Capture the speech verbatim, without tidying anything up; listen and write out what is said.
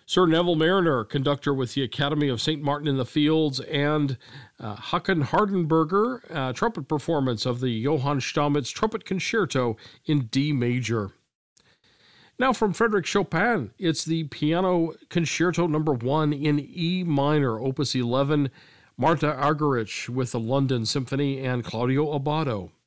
Sir Neville Mariner, conductor with the Academy of Saint Martin in the Fields, and uh, Hakan Hardenberger, uh, trumpet performance of the Johann Stamitz Trumpet Concerto in D major. Now from Frédéric Chopin, it's the Piano Concerto number one in E minor, opus eleven, Marta Argerich with the London Symphony and Claudio Abbado.